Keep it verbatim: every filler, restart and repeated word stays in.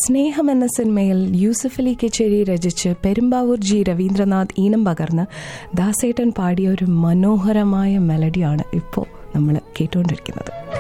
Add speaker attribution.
Speaker 1: സ്നേഹം എന്ന സിനിമയിൽ യൂസഫ് അലി കച്ചേരി രചിച്ച് പെരുമ്പാവൂർ ജി രവീന്ദ്രനാഥ് ഈണം പകർന്ന് ദാസേട്ടൻ പാടിയ ഒരു മനോഹരമായ മെലഡിയാണ് ഇപ്പോൾ നമ്മൾ കേട്ടുകൊണ്ടിരിക്കുന്നത്.